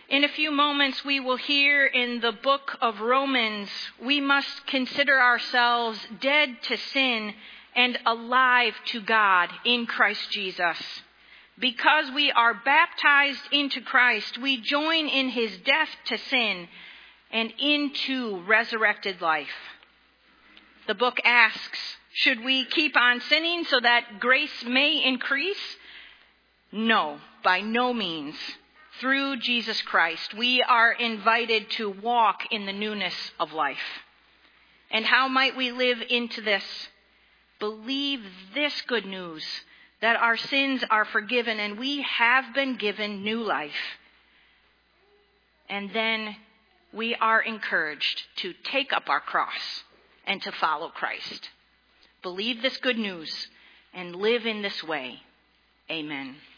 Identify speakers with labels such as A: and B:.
A: In a few moments, we will hear in the book of Romans, we must consider ourselves dead to sin and alive to God in Christ Jesus. Because we are baptized into Christ, we join in his death to sin and into resurrected life. The book asks, should we keep on sinning so that grace may increase? No, by no means. Through Jesus Christ, we are invited to walk in the newness of life. And how might we live into this? Believe this good news, that our sins are forgiven and we have been given new life. And then we are encouraged to take up our cross and to follow Christ. Believe this good news and live in this way. Amen.